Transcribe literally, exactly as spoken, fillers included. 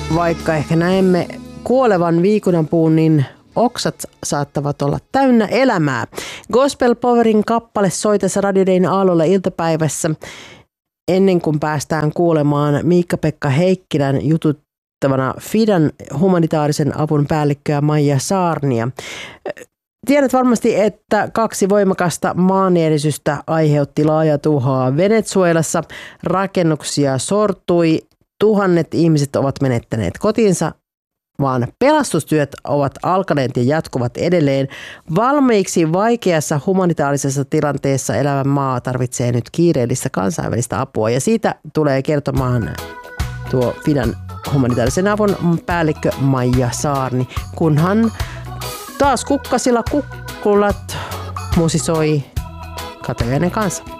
vaikka ehkä näemme kuolevan viikunanpuun, niin oksat saattavat olla täynnä elämää. Gospel Powerin kappale soi tässä Radio Dayn aallolla iltapäivässä ennen kuin päästään kuulemaan Miikka-Pekka Heikkilän jututtavana Fidan humanitaarisen avun päällikköä Maija Saarnia. Tiedät varmasti, että kaksi voimakasta maanjäristystä aiheutti laajaa tuhoa Venezuelassa. Rakennuksia sortui, tuhannet ihmiset ovat menettäneet kotinsa, vaan pelastustyöt ovat alkaneet ja jatkuvat edelleen. Valmiiksi vaikeassa humanitaarisessa tilanteessa elävä maa tarvitsee nyt kiireellistä kansainvälistä apua, ja siitä tulee kertomaan tuo Fidan humanitaarisen avun päällikkö Maija Saarni, kunhan taas kukkasilla kukkulat musisoi Katajainen kanssa.